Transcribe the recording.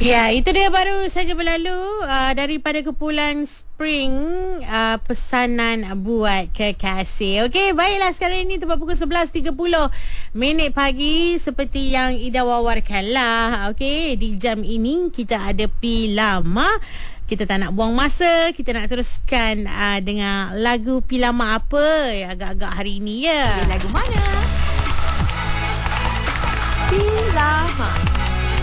Ya, itu dia baru saja berlalu daripada kumpulan Spring, pesanan buat kekasih. Okey, baiklah sekarang ini tepat pukul 11.30 minit pagi seperti yang Ida wawarkanlah. Okey, di jam ini kita ada Pi Lama. Kita tak nak buang masa, kita nak teruskan dengan lagu Pi Lama apa agak-agak hari ini ya. Lagu mana? Pi Lama.